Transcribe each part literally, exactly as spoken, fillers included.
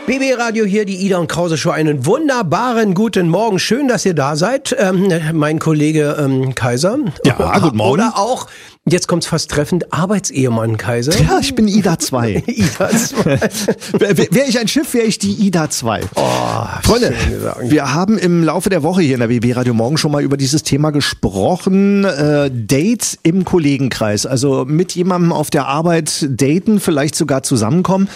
B B Radio hier, die Ida und Krause Show. Einen wunderbaren guten Morgen. Schön, dass ihr da seid. Ähm, mein Kollege ähm, Kaiser. Ja, guten Morgen. Oder auch, jetzt kommt's fast treffend, Arbeitsehemann Kaiser. Ja, ich bin Ida zwei. Ida zwei. Wäre wär ich ein Schiff, wäre ich die Ida zwei. Oh, Freunde, wir haben im Laufe der Woche hier in der B B Radio Morgen schon mal über dieses Thema gesprochen. Äh, Dates im Kollegenkreis. Also mit jemandem auf der Arbeit daten, vielleicht sogar zusammenkommen.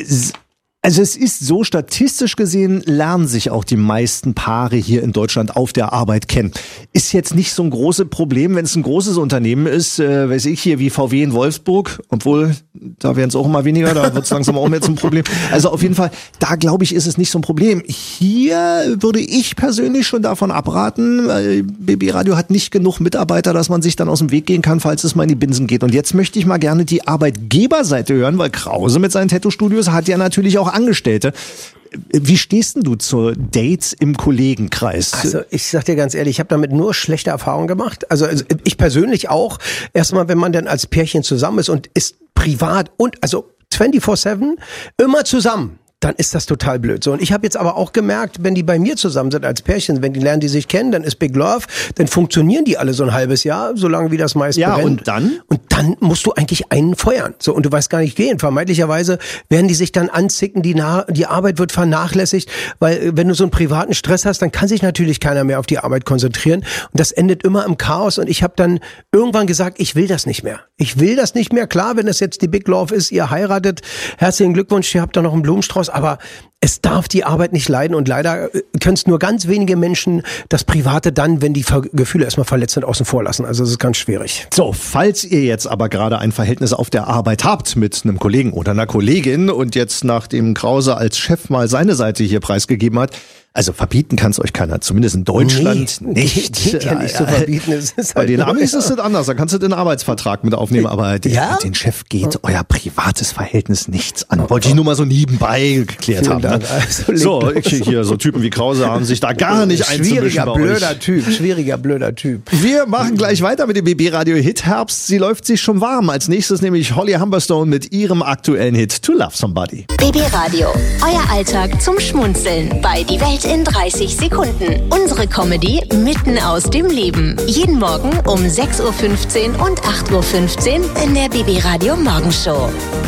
Also es ist so, statistisch gesehen lernen sich auch die meisten Paare hier in Deutschland auf der Arbeit kennen. Ist jetzt nicht so ein großes Problem, wenn es ein großes Unternehmen ist, äh, weiß ich hier, wie V W in Wolfsburg, obwohl, da werden es auch immer weniger, da wird es langsam auch mehr zum Problem. Also auf jeden Fall, da glaube ich, ist es nicht so ein Problem. Hier würde ich persönlich schon davon abraten, weil B B Radio hat nicht genug Mitarbeiter, dass man sich dann aus dem Weg gehen kann, falls es mal in die Binsen geht. Und jetzt möchte ich mal gerne die Arbeitgeberseite hören, weil Krause mit seinen Tattoo-Studios hat ja natürlich auch Angestellte. Wie stehst denn du zu Dates im Kollegenkreis? Also ich sag dir ganz ehrlich, ich habe damit nur schlechte Erfahrungen gemacht. Also, also ich persönlich auch. Erstmal, wenn man dann als Pärchen zusammen ist und ist privat und also vierundzwanzig sieben immer zusammen, dann ist das total blöd. So, und ich habe jetzt aber auch gemerkt, wenn die bei mir zusammen sind als Pärchen, wenn die lernen, die sich kennen, dann ist Big Love, dann funktionieren die alle so ein halbes Jahr, solange wie das meist Ja, brennt. und dann? Und dann musst du eigentlich einen feuern. So, und du weißt gar nicht gehen. Vermeintlicherweise werden die sich dann anzicken, die, nah- die Arbeit wird vernachlässigt, weil wenn du so einen privaten Stress hast, dann kann sich natürlich keiner mehr auf die Arbeit konzentrieren. Und das endet immer im Chaos. Und ich habe dann irgendwann gesagt, ich will das nicht mehr. Ich will das nicht mehr. Klar, wenn das jetzt die Big Love ist, ihr heiratet, herzlichen Glückwunsch, ihr habt da noch einen Blumenstrauß, aber es darf die Arbeit nicht leiden und leider können es nur ganz wenige Menschen das Private dann, wenn die Ver- Gefühle erstmal verletzt sind, außen vor lassen. Also das ist ganz schwierig. So, falls ihr jetzt aber gerade ein Verhältnis auf der Arbeit habt mit einem Kollegen oder einer Kollegin und jetzt nachdem Krause als Chef mal seine Seite hier preisgegeben hat, also verbieten kann es euch keiner, zumindest in Deutschland Nee, nicht. Geht, geht ja nicht zu verbieten. Es ist Bei halt den nur- Amis ist es anders, da kannst du den Arbeitsvertrag mit aufnehmen, aber den, Ja? den Chef geht euer privates Verhältnis nichts an. Wollte ich nur mal so nebenbei geklärt Vielen haben. Dank. Ne? Also, So, leg los. ich, hier so Typen wie Krause haben sich da gar nicht einzumischen Schwieriger, bei blöder euch. Typ. Schwieriger, blöder Typ. Wir machen gleich weiter mit dem B B Radio Hit Herbst. Sie läuft sich schon warm. Als nächstes nämlich Holly Humberstone mit ihrem aktuellen Hit To Love Somebody. B B Radio, euer Alltag zum Schmunzeln bei Die Welt in dreißig Sekunden. Unsere Comedy mitten aus dem Leben. Jeden Morgen um sechs Uhr fünfzehn und acht Uhr fünfzehn in der B B Radio Morgenshow.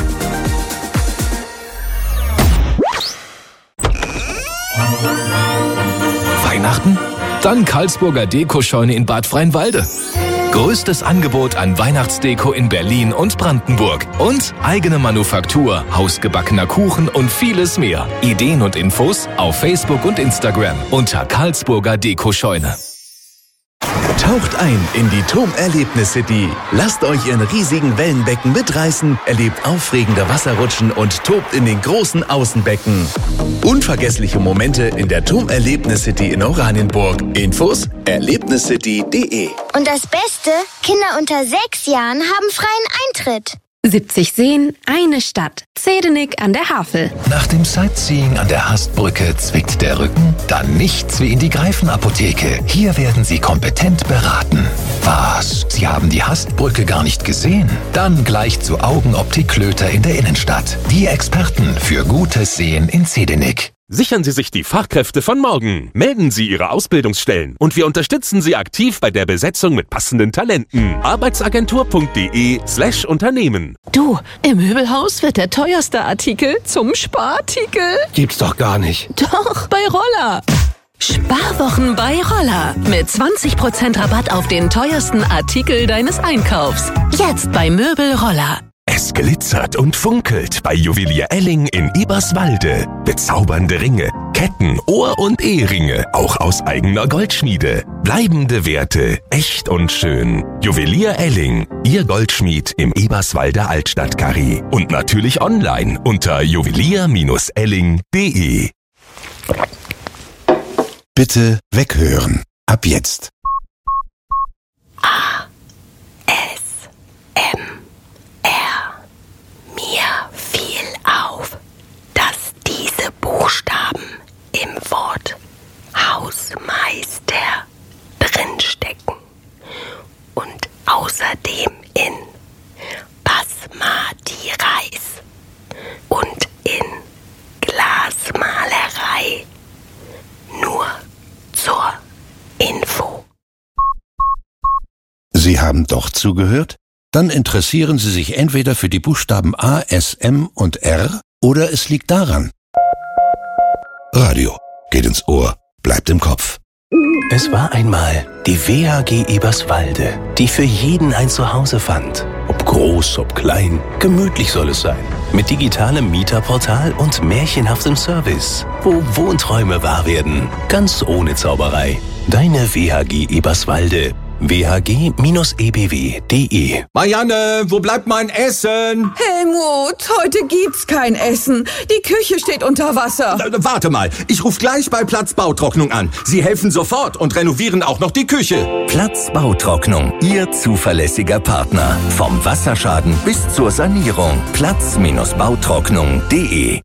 Weihnachten? Dann Karlsburger Dekoscheune in Bad Freienwalde. Größtes Angebot an Weihnachtsdeko in Berlin und Brandenburg. Und eigene Manufaktur, hausgebackener Kuchen und vieles mehr. Ideen und Infos auf Facebook und Instagram unter Karlsburger Dekoscheune. Taucht ein in die T O M Erlebnis City. Lasst euch in riesigen Wellenbecken mitreißen, erlebt aufregende Wasserrutschen und tobt in den großen Außenbecken. Unvergessliche Momente in der T O M Erlebnis City in Oranienburg. Infos erlebniscity punkt de. Und das Beste, Kinder unter sechs Jahren haben freien Eintritt. siebzig Seen, eine Stadt. Zedenik an der Havel. Nach dem Sightseeing an der Hastbrücke zwickt der Rücken? Dann nichts wie in die Greifenapotheke. Hier werden Sie kompetent beraten. Was? Sie haben die Hastbrücke gar nicht gesehen? Dann gleich zu Augenoptik Klöter in der Innenstadt. Die Experten für gutes Sehen in Zedenik. Sichern Sie sich die Fachkräfte von morgen. Melden Sie Ihre Ausbildungsstellen und wir unterstützen Sie aktiv bei der Besetzung mit passenden Talenten. Arbeitsagentur.de slash Unternehmen. Du, im Möbelhaus wird der teuerste Artikel zum Sparartikel. Gibt's doch gar nicht. Doch, bei Roller. Sparwochen bei Roller. Mit zwanzig Prozent Rabatt auf den teuersten Artikel deines Einkaufs. Jetzt bei Möbel Roller. Es glitzert und funkelt bei Juwelier Elling in Eberswalde. Bezaubernde Ringe, Ketten, Ohr- und Eheringe, auch aus eigener Goldschmiede. Bleibende Werte, echt und schön. Juwelier Elling, Ihr Goldschmied im Eberswalder Altstadtkarree. Und natürlich online unter juwelier Elling punkt de. Bitte weghören. Ab jetzt. S M R. Mir fiel auf, dass diese Buchstaben im Wort Hausmeister drinstecken und außerdem in Basmati Reis und in Glasmaß Sie haben doch zugehört? Dann interessieren Sie sich entweder für die Buchstaben A, S, M und R oder es liegt daran. Radio geht ins Ohr, bleibt im Kopf. Es war einmal die W H G Eberswalde, die für jeden ein Zuhause fand. Ob groß, ob klein, gemütlich soll es sein. Mit digitalem Mieterportal und märchenhaftem Service, wo Wohnträume wahr werden, ganz ohne Zauberei. Deine W H G Eberswalde. w h g Bindestrich e b w punkt d e. Marianne, wo bleibt mein Essen? Helmut, heute gibt's kein Essen. Die Küche steht unter Wasser. Äh, warte mal, ich rufe gleich bei Platz Bautrocknung an. Sie helfen sofort und renovieren auch noch die Küche. Platz Bautrocknung, Ihr zuverlässiger Partner. Vom Wasserschaden bis zur Sanierung. Platz Bautrocknung punkt d e.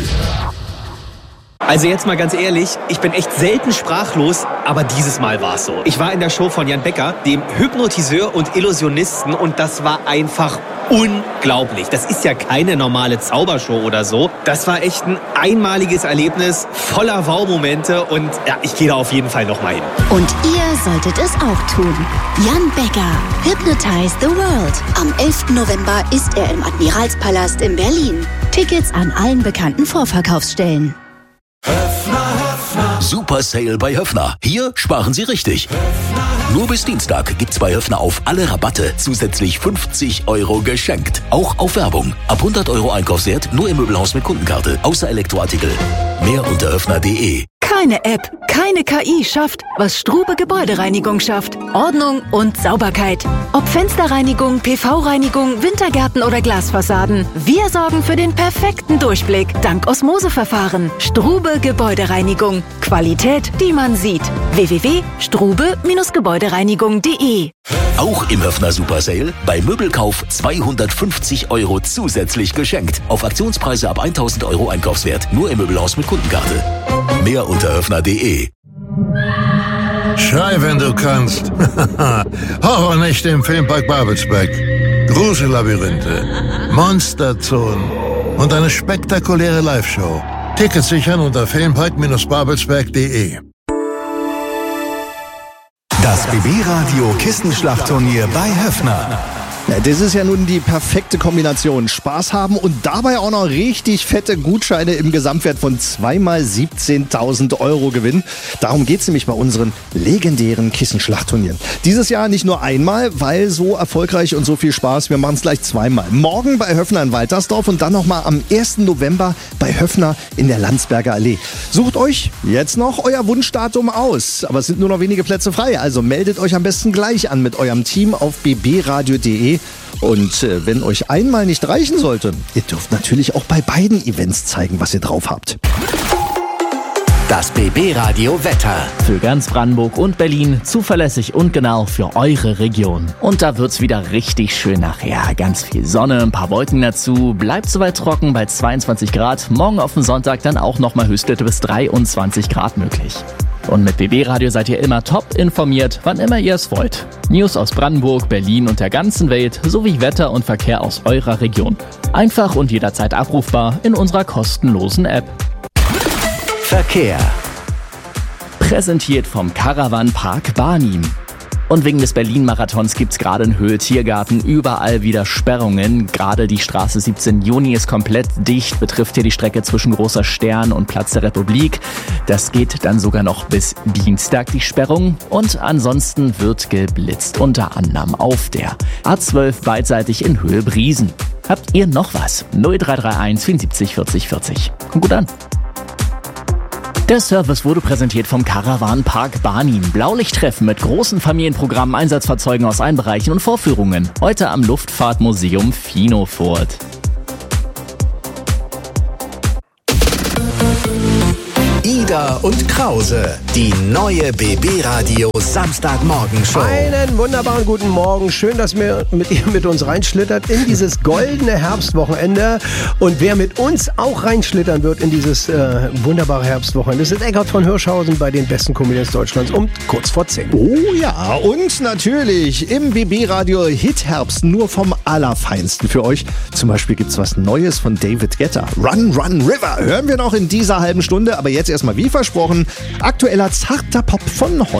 Also jetzt mal ganz ehrlich, ich bin echt selten sprachlos, aber dieses Mal war's so. Ich war in der Show von Jan Becker, dem Hypnotiseur und Illusionisten, und das war einfach unglaublich. Das ist ja keine normale Zaubershow oder so. Das war echt ein einmaliges Erlebnis, voller Wow-Momente, und ja, ich gehe da auf jeden Fall nochmal hin. Und ihr solltet es auch tun. Jan Becker, Hypnotize the World. Am elften November ist er im Admiralspalast in Berlin. Tickets an allen bekannten Vorverkaufsstellen. Super Sale bei Höffner. Hier sparen Sie richtig. Nur bis Dienstag gibt's bei Höffner auf alle Rabatte zusätzlich fünfzig Euro geschenkt. Auch auf Werbung. Ab hundert Euro Einkaufswert nur im Möbelhaus mit Kundenkarte. Außer Elektroartikel. Mehr unter höffner punkt d e. Keine App, keine K I schafft, was Strube Gebäudereinigung schafft. Ordnung und Sauberkeit. Ob Fensterreinigung, P V-Reinigung, Wintergärten oder Glasfassaden. Wir sorgen für den perfekten Durchblick dank Osmoseverfahren. Strube Gebäudereinigung. Qualität, die man sieht. w w w punkt strube Gebäudereinigung punkt d e. Auch im Höffner Super Sale bei Möbelkauf zweihundertfünfzig Euro zusätzlich geschenkt. Auf Aktionspreise ab tausend Euro Einkaufswert. Nur im Möbelhaus mit Kundenkarte. Mehr unter höffner punkt d e. Schrei, wenn du kannst. Horrornächte im Filmpark Babelsberg. Grusellabyrinthe, Monsterzonen und eine spektakuläre Live-Show. Tickets sichern unter filmpark Babelsberg punkt d e. Das B B-Radio Kissenschlachtturnier bei Höffner. Ja, das ist ja nun die perfekte Kombination. Spaß haben und dabei auch noch richtig fette Gutscheine im Gesamtwert von zweimal siebzehntausend Euro gewinnen. Darum geht's nämlich bei unseren legendären Kissenschlachtturnieren. Dieses Jahr nicht nur einmal, weil so erfolgreich und so viel Spaß. Wir machen es gleich zweimal. Morgen bei Höffner in Waltersdorf und dann nochmal am ersten November bei Höffner in der Landsberger Allee. Sucht euch jetzt noch euer Wunschdatum aus. Aber es sind nur noch wenige Plätze frei. Also meldet euch am besten gleich an mit eurem Team auf b b radio punkt d e. Und äh, wenn euch einmal nicht reichen sollte, ihr dürft natürlich auch bei beiden Events zeigen, was ihr drauf habt. Das B B-Radio Wetter. Für ganz Brandenburg und Berlin zuverlässig und genau für eure Region. Und da wird's wieder richtig schön nachher. Ganz viel Sonne, ein paar Wolken dazu. Bleibt soweit trocken bei zweiundzwanzig Grad. Morgen auf den Sonntag dann auch nochmal Höchstwerte bis dreiundzwanzig Grad möglich. Und mit B B-Radio seid ihr immer top informiert, wann immer ihr es wollt. News aus Brandenburg, Berlin und der ganzen Welt sowie Wetter und Verkehr aus eurer Region. Einfach und jederzeit abrufbar in unserer kostenlosen App. Verkehr. Präsentiert vom Caravan Park Barnim. Und wegen des Berlin-Marathons gibt's gerade in Höhe Tiergarten überall wieder Sperrungen. Gerade die Straße siebzehn Juni ist komplett dicht, betrifft hier die Strecke zwischen Großer Stern und Platz der Republik. Das geht dann sogar noch bis Dienstag, die Sperrung. Und ansonsten wird geblitzt, unter anderem auf der A zwölf beidseitig in Höhe Briesen. Habt ihr noch was? null drei drei eins vierundsiebzig vierzig vierzig. Kommt gut an. Der Service wurde präsentiert vom Caravan Park Barnim. Blaulichttreffen mit großen Familienprogrammen, Einsatzfahrzeugen aus allen Bereichen und Vorführungen. Heute am Luftfahrtmuseum Finofurt. Ida und Krause, die neue B B-Radio Samstagmorgenshow. Einen wunderbaren guten Morgen. Schön, dass ihr mit, ihr mit uns reinschlittert in dieses goldene Herbstwochenende. Und wer mit uns auch reinschlittern wird in dieses äh, wunderbare Herbstwochenende, das ist Eckart von Hirschhausen bei den besten Comedians Deutschlands um kurz vor zehn. Oh ja, und natürlich im B B-Radio Hit-Herbst nur vom Allerfeinsten für euch. Zum Beispiel gibt's was Neues von David Guetta. Run, Run, River hören wir noch in dieser halben Stunde. Aber jetzt erstmal wie versprochen, aktueller zarter Pop von heute.